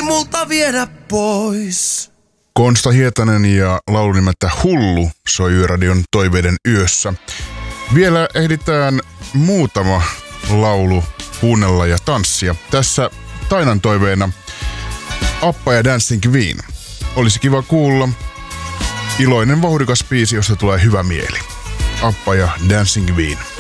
multa viedä pois. Konsta Hietanen ja laulu nimeltä Hullu soi Yöradion toiveiden yössä. Vielä ehditään muutama laulu kuunnella ja tanssia. Tässä Tainan toiveena Appa ja Dancing Queen. Olisi kiva kuulla iloinen vauhdikas biisi, josta tulee hyvä mieli. Appa ja Dancing Queen.